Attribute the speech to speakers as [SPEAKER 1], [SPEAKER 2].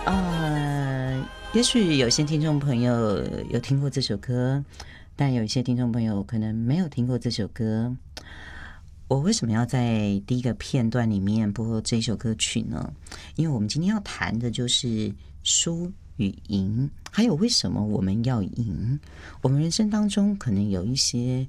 [SPEAKER 1] 也许有些听众朋友有听过这首歌，但有一些听众朋友可能没有听过这首歌。我为什么要在第一个片段里面播这一首歌曲呢？因为我们今天要谈的就是输与赢，还有为什么我们要赢。我们人生当中可能有一些